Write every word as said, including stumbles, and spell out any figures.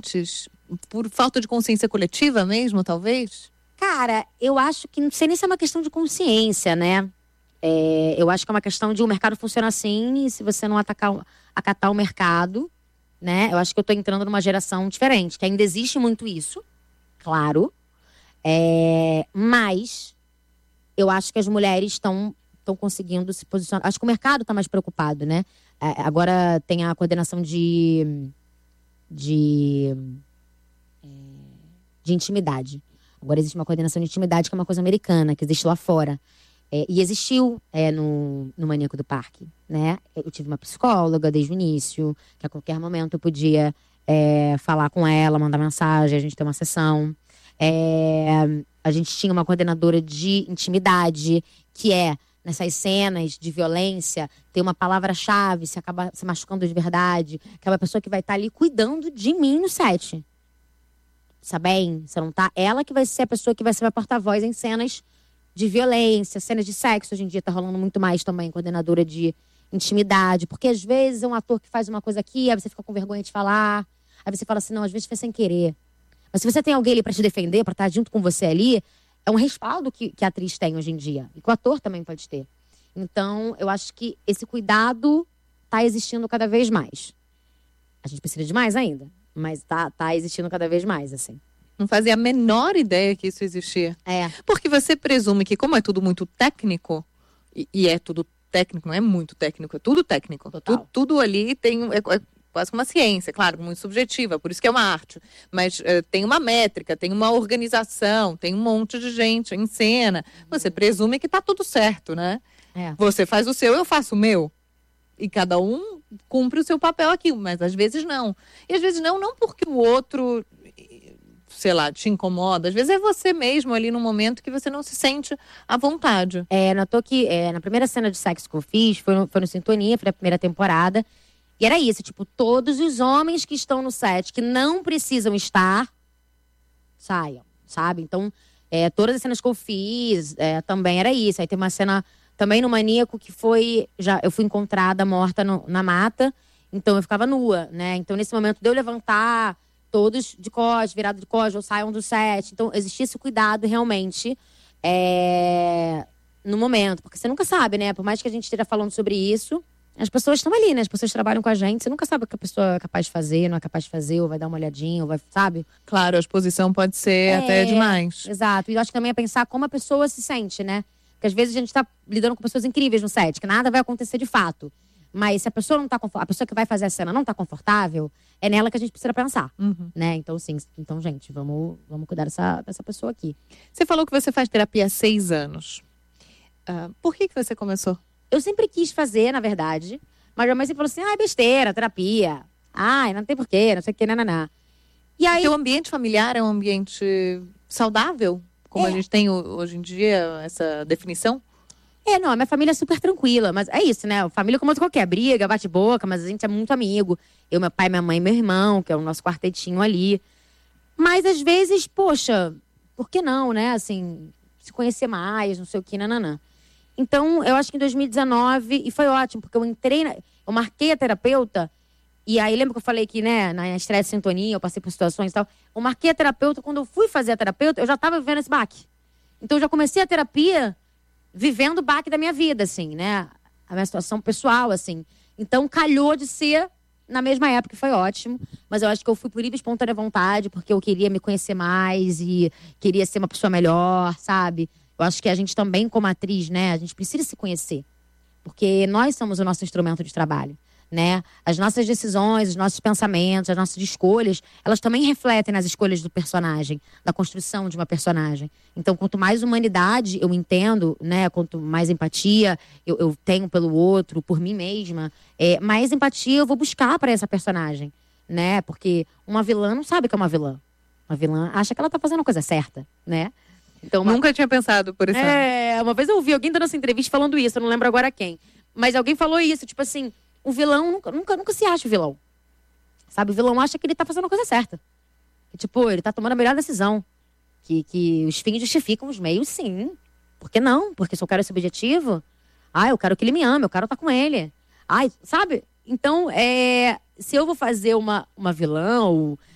antes? Por falta de consciência coletiva mesmo, talvez? Cara, eu acho que, não sei nem se é uma questão de consciência, né? É, eu acho que é uma questão de o mercado funciona assim, e se você não atacar, acatar o mercado, né? Eu acho que eu tô entrando numa geração diferente, que ainda existe muito isso, claro. É, mas eu acho que as mulheres estão estão conseguindo se posicionar. Acho que o mercado está mais preocupado, né? É, agora tem a coordenação de de, de intimidade. Agora existe uma coordenação de intimidade que é uma coisa americana, que existe lá fora. É, e existiu é, no, no Maníaco do Parque, né? Eu tive uma psicóloga desde o início, que a qualquer momento eu podia é, falar com ela, mandar mensagem, a gente ter uma sessão. É, a gente tinha uma coordenadora de intimidade, que é, nessas cenas de violência, tem uma palavra-chave, se acaba se machucando de verdade, que é uma pessoa que vai estar ali cuidando de mim no set. Sabe bem? Você não tá? Ela que vai ser a pessoa que vai ser a porta-voz em cenas de violência, cenas de sexo. Hoje em dia tá rolando muito mais também, coordenadora de intimidade. Porque às vezes é um ator que faz uma coisa aqui, aí você fica com vergonha de falar. Aí você fala assim, não, às vezes foi sem querer. Mas se você tem alguém ali pra te defender, pra estar junto com você ali, é um respaldo que, que a atriz tem hoje em dia. E que o ator também pode ter. Então, eu acho que esse cuidado tá existindo cada vez mais. A gente precisa de mais ainda. Mas tá, tá existindo cada vez mais, assim. Não fazia a menor ideia que isso existia. É. Porque você presume que, como é tudo muito técnico, e, e é tudo técnico, não é muito técnico, é tudo técnico. Tu, tudo ali tem... É, é quase uma ciência, claro, muito subjetiva, por isso que é uma arte. Mas é, tem uma métrica, tem uma organização, tem um monte de gente em cena. Você presume que tá tudo certo, né? É. Você faz o seu, eu faço o meu. E cada um cumpre o seu papel aqui, mas às vezes não. E às vezes não, não porque o outro, sei lá, te incomoda. Às vezes é você mesmo ali no momento que você não se sente à vontade. É, notou que é, na primeira cena de sexo que eu fiz, foi no, foi no Sintonia, foi a primeira temporada. E era isso, tipo, todos os homens que estão no set, que não precisam estar, saiam, sabe? Então, é, todas as cenas que eu fiz, é, também era isso. Aí tem uma cena também no Maníaco que foi, já, eu fui encontrada morta no, na mata, então eu ficava nua, né? Então, nesse momento de eu levantar, todos de costas, virado de costas, ou saiam do set. Então, existia esse cuidado realmente é, no momento. Porque você nunca sabe, né? Por mais que a gente esteja falando sobre isso, as pessoas estão ali, né? As pessoas trabalham com a gente. Você nunca sabe o que a pessoa é capaz de fazer, não é capaz de fazer, ou vai dar uma olhadinha, ou vai, sabe? Claro, a exposição pode ser é, até demais. Exato. E eu acho que também é pensar como a pessoa se sente, né? Porque às vezes a gente tá lidando com pessoas incríveis no set, que nada vai acontecer de fato. Mas se a pessoa não tá confortável, a pessoa que vai fazer a cena não tá confortável, é nela que a gente precisa pensar, uhum. né? Então, sim, então, gente, vamos, vamos cuidar dessa, dessa pessoa aqui. Você falou que você faz terapia há seis anos. Uh, por que que você começou? Eu sempre quis fazer, na verdade. Mas minha mãe sempre falou assim, ah, é besteira, terapia. Ai, não tem porquê, não sei o que, nananá. E aí... O teu ambiente familiar é um ambiente saudável? Como é. a gente tem hoje em dia, essa definição? É, não, a minha família é super tranquila. Mas é isso, né? Família como outra qualquer, briga, bate boca, mas a gente é muito amigo. Eu, meu pai, minha mãe e meu irmão, que é o nosso quartetinho ali. Mas às vezes, poxa, por que não, né? Assim, se conhecer mais, não sei o que, nananã. Então, eu acho que em dois mil e dezenove, e foi ótimo, porque eu entrei, na, eu marquei a terapeuta, e aí lembra que eu falei que, né, na estreia de Sintonia, eu passei por situações e tal, eu marquei a terapeuta, quando eu fui fazer a terapeuta, eu já tava vivendo esse baque. Então, eu já comecei a terapia vivendo o baque da minha vida, assim, né, a minha situação pessoal, assim. Então, calhou de ser na mesma época, foi ótimo, mas eu acho que eu fui por livre e espontânea vontade, porque eu queria me conhecer mais e queria ser uma pessoa melhor, sabe? Eu acho que a gente também, como atriz, né, a gente precisa se conhecer. Porque nós somos o nosso instrumento de trabalho, né? As nossas decisões, os nossos pensamentos, as nossas escolhas, elas também refletem nas escolhas do personagem, da construção de uma personagem. Então, quanto mais humanidade eu entendo, né, quanto mais empatia eu, eu tenho pelo outro, por mim mesma, é, mais empatia eu vou buscar para essa personagem, né? Porque uma vilã não sabe que é uma vilã. Uma vilã acha que ela tá fazendo a coisa certa, né? Então, uma... Nunca tinha pensado por isso. É, uma vez eu ouvi alguém dando essa entrevista falando isso, eu não lembro agora quem. Mas alguém falou isso, tipo assim, o vilão nunca, nunca, nunca se acha o vilão. Sabe, o vilão acha que ele tá fazendo a coisa certa. Que, tipo, ele tá tomando a melhor decisão. Que, que os fins justificam os meios, sim. Por que não? Porque se eu quero esse objetivo, ah, eu quero que ele me ame, eu quero estar com ele. Ai, sabe? Então, é, se eu vou fazer uma, uma vilã, ou